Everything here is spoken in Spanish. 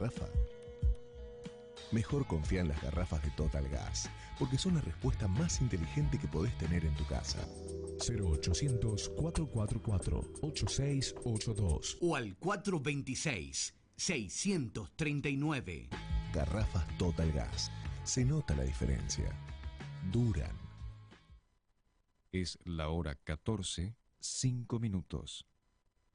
garrafa? Mejor confía en las garrafas de Total Gas, porque son la respuesta más inteligente que podés tener en tu casa. 0800-444-8682 o al 426-639. Garrafas Total Gas. Se nota la diferencia. Duran. Es la hora 14:05.